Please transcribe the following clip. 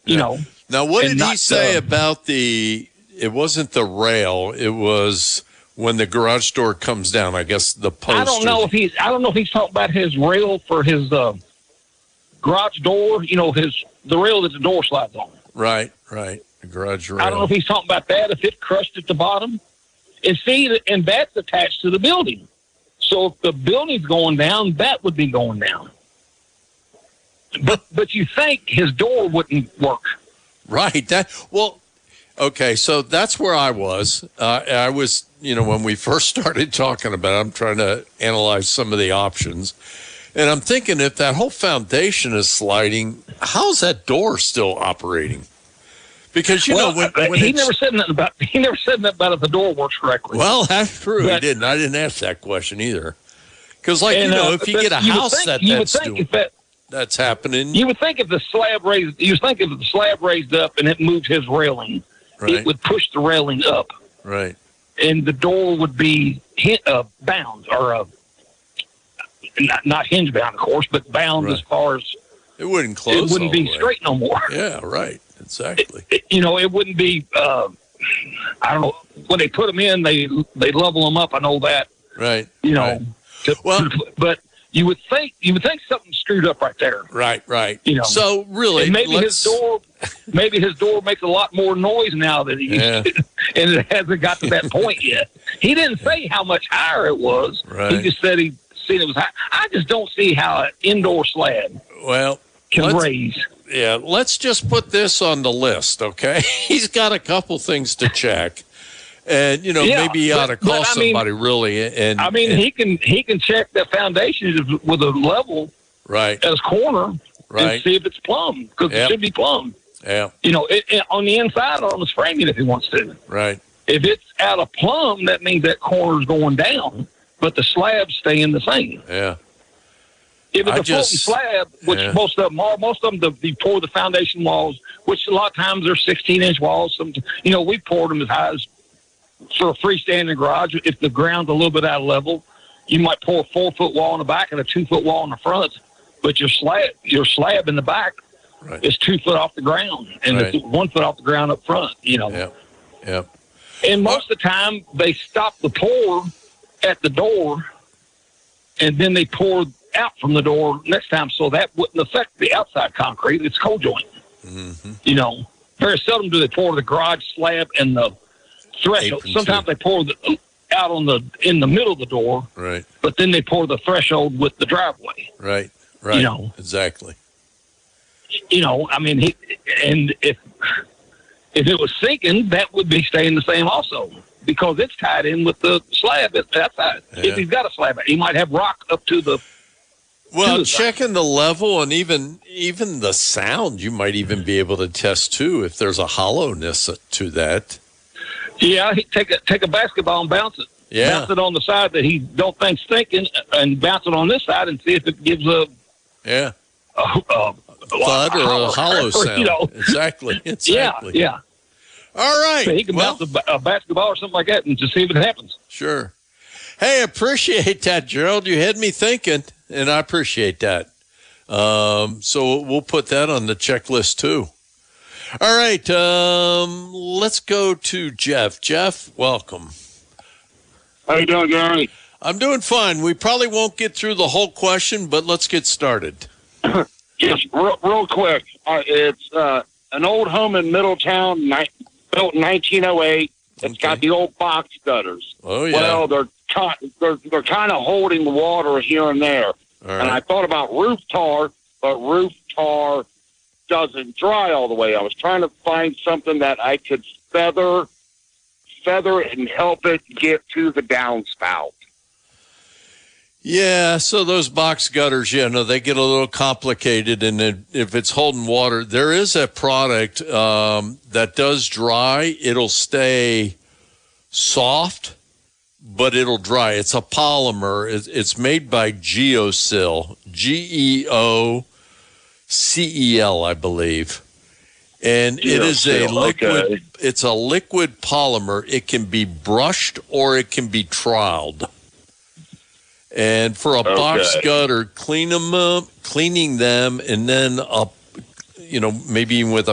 you know. Now, what did he say about it wasn't the rail, it was when the garage door comes down, I guess the post. I don't know if he's talking about his rail for his garage door, you know, the rail that the door slides on. Right. The garage rail. I don't know if he's talking about that, if it crushed at the bottom. And that's attached to the building. So if the building's going down, that would be going down. But you think his door wouldn't work. Right. Okay, so that's where I was. I was, you know, when we first started talking about it, I'm trying to analyze some of the options. And I'm thinking if that whole foundation is sliding, how's that door still operating? Because, you know, when he never said nothing about if the door works correctly. Well, that's true. He didn't. I didn't ask that question either. Because, if you get a house that's happening. You would think if the slab raised up and it moved his railing, it would push the railing up. Right. And the door would be bound, or not hinge bound, of course, but bound as far as it wouldn't close. It wouldn't be straight no more. Yeah, right. Exactly. It wouldn't be. I don't know, when they put them in, they level them up. I know that. Right. But you would think something's screwed up right there. Right. You know. So really, and maybe his door makes a lot more noise now than it used to, and it hasn't got to that point yet. He didn't say how much higher it was. Right. He just said he'd seen it was high. I just don't see how an indoor slab can raise. Yeah, let's just put this on the list, okay? He's got a couple things to check. And, maybe he ought to call somebody really. He can check the foundation with a level as corner and see if it's plumb, because it should be plumb. Yeah. On the inside or on the framing if he wants to. Right. If it's out of plumb, that means that corner's going down, but the slab's staying the same. Yeah. If it's a floating slab, which most of them, they pour the foundation walls, which a lot of times they're 16-inch walls. We poured them as high as for a freestanding garage. If the ground's a little bit out of level, you might pour a 4-foot wall in the back and a 2-foot wall in the front, but your slab in the back is 2 foot off the ground, and it's 1 foot off the ground up front. Yeah. And most of the time, they stop the pour at the door, and then they pour out from the door next time, so that wouldn't affect the outside concrete. It's cold joint. Mm-hmm. Very seldom do they pour the garage slab and the threshold. Sometimes they pour out in the middle of the door, right? But then they pour the threshold with the driveway, right? Exactly. If it was sinking, that would be staying the same also, because it's tied in with the slab at that side. Yeah. If he's got a slab, he might have rock up to the. Well, checking the level and even the sound, you might even be able to test too if there's a hollowness to that. Yeah, take a basketball and bounce it. Yeah. Bounce it on the side that he don't think's thinking, and bounce it on this side and see if it gives a thud or a hollow sound. Exactly. Yeah. All right. So he can bounce a basketball or something like that and just see if it happens. Sure. Hey, appreciate that, Gerald. You had me thinking, and I appreciate that. So we'll put that on the checklist too. All right. Let's go to Jeff. Jeff, welcome. How you doing, Gary? I'm doing fine. We probably won't get through the whole question, but let's get started. Just real quick. It's an old home in Middletown, built in 1908. It's got the old box gutters. Oh, yeah. Well, they're kind of holding the water here and there. Right. And I thought about roof tar, but roof tar doesn't dry all the way. I was trying to find something that I could feather and help it get to the downspout. Yeah, so those box gutters, they get a little complicated, and if it's holding water, there is a product that does dry. It'll stay soft, but it'll dry. It's a polymer. It's made by Geocel, Geocel, I believe. And it is a liquid. Okay. It's a liquid polymer. It can be brushed or it can be troweled. And for a box gutter, cleaning them, and then maybe even with a